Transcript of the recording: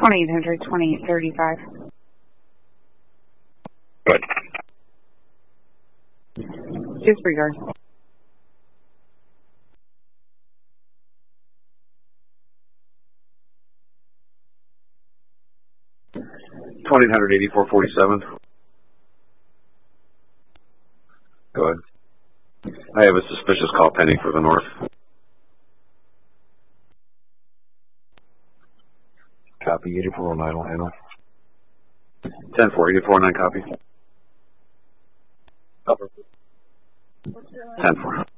2800, 2835. Good. Disregard. 2800, 8447. Go ahead. I have a suspicious call pending for the north. Copy, 8409 will handle. 10-4, 8409 copy. 10-4.